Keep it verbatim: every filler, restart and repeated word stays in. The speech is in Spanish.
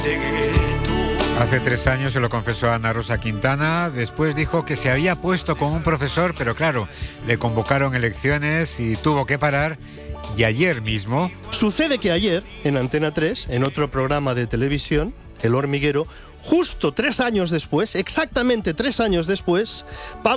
Hace tres años se lo confesó a Ana Rosa Quintana, después dijo que se había puesto con un profesor, pero claro, le convocaron elecciones y tuvo que parar, y ayer mismo... Sucede que ayer, en Antena tres, en otro programa de televisión, El Hormiguero, justo tres años después, exactamente tres años después, Pablo